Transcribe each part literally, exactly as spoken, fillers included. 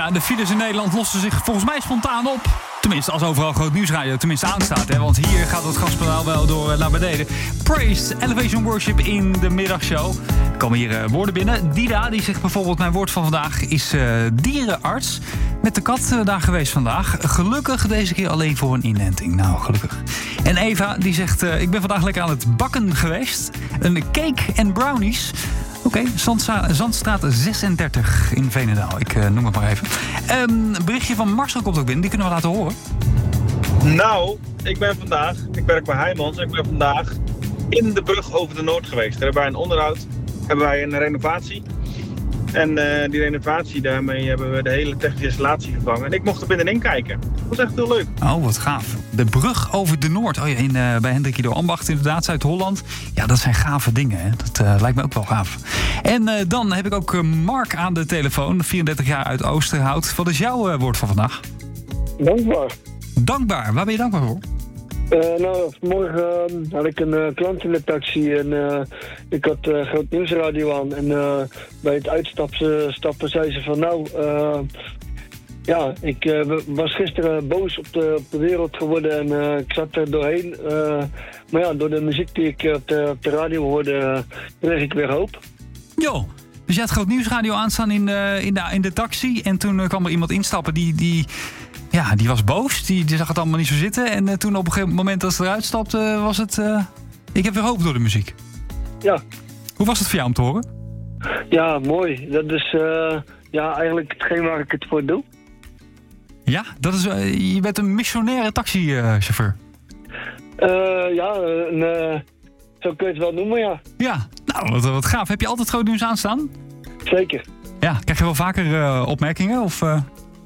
Ja, de files in Nederland lossen zich volgens mij spontaan op. Tenminste, als overal Groot Nieuwsradio tenminste aanstaat. Hè? Want hier gaat het gaspedaal wel door naar beneden. Praise, Elevation Worship in de middagshow. Er komen hier uh, woorden binnen. Dida, die zegt bijvoorbeeld... mijn woord van vandaag is uh, dierenarts. Met de kat uh, daar geweest vandaag. Gelukkig deze keer alleen voor een inenting. Nou, gelukkig. En Eva, die zegt... Uh, ik ben vandaag lekker aan het bakken geweest. Een cake en brownies... Oké, okay, Zandstraat zesendertig in Veenendaal. Ik uh, noem het maar even. Um, een berichtje van Marcel komt ook binnen. Die kunnen we laten horen. Nou, ik ben vandaag... Ik werk bij Heijmans. Ik ben vandaag in de brug over de Noord geweest. Daar hebben wij een onderhoud. Hebben wij een renovatie. En uh, die renovatie, daarmee hebben we de hele technische installatie vervangen. En ik mocht er binnenin kijken. Dat was echt heel leuk. Oh, wat gaaf. De brug over de Noord. Oh ja, in, uh, bij Hendrik Ido Ambacht inderdaad, Zuid-Holland. Ja, dat zijn gave dingen. Hè? Dat uh, lijkt me ook wel gaaf. En uh, dan heb ik ook uh, Mark aan de telefoon. vierendertig jaar uit Oosterhout. Wat is jouw uh, woord van vandaag? Dankbaar. Dankbaar. Waar ben je dankbaar voor? Uh, nou, vanmorgen uh, had ik een uh, klant in de taxi en uh, ik had uh, Groot Nieuwsradio aan. En uh, bij het uitstappen stappen zei ze van nou, uh, ja, ik uh, was gisteren boos op de, op de wereld geworden en uh, ik zat er doorheen. Uh, maar ja, door de muziek die ik op de, op de radio hoorde, uh, kreeg ik weer hoop. Jo, dus je had Groot Nieuwsradio aanstaan in de, in de, in de taxi en toen uh, kwam er iemand instappen die... die... Ja, die was boos. Die, die zag het allemaal niet zo zitten. En uh, toen op een gegeven moment dat ze eruit stapte, uh, was het... Uh, ik heb weer hoop door de muziek. Ja. Hoe was het voor jou om te horen? Ja, mooi. Dat is uh, ja, eigenlijk hetgeen waar ik het voor doe. Ja, dat is, uh, je bent een missionaire taxichauffeur. Uh, ja, een, uh, zo kun je het wel noemen, ja. Ja, nou, wat, wat gaaf. Heb je altijd Groot Nieuws aanstaan? Zeker. Ja, krijg je wel vaker uh, opmerkingen? Of... Uh...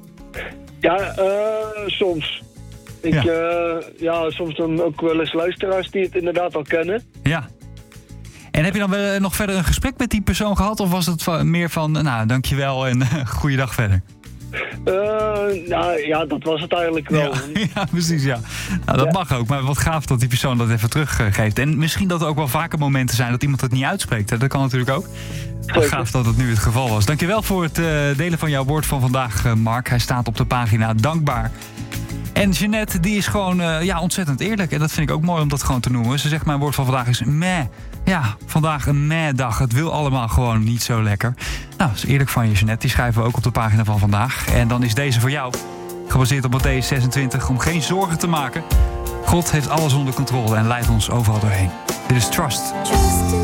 Ja, uh, soms. Ik, ja. Uh, ja, soms dan ook wel eens luisteraars die het inderdaad al kennen. Ja. En heb je dan wel nog verder een gesprek met die persoon gehad? Of was het meer van, nou, dankjewel en uh, goeiedag verder? Uh, nou ja, dat was het eigenlijk wel. Ja, ja precies, ja. Nou, dat ja. mag ook, maar wat gaaf dat die persoon dat even teruggeeft. En misschien dat er ook wel vaker momenten zijn dat iemand het niet uitspreekt. Hè? Dat kan natuurlijk ook. Zeker. Gaaf dat het nu het geval was. Dankjewel voor het uh, delen van jouw woord van vandaag, uh, Mark. Hij staat op de pagina Dankbaar. En Jeanette, die is gewoon uh, ja, ontzettend eerlijk. En dat vind ik ook mooi om dat gewoon te noemen. Ze zegt, mijn woord van vandaag is meh. Ja, vandaag een meh-dag. Het wil allemaal gewoon niet zo lekker. Nou, dat is eerlijk van je, Jeanette. Die schrijven we ook op de pagina van vandaag. En dan is deze voor jou. Gebaseerd op Mattheüs zesentwintig. Om geen zorgen te maken. God heeft alles onder controle en leidt ons overal doorheen. Dit is Trust. Trust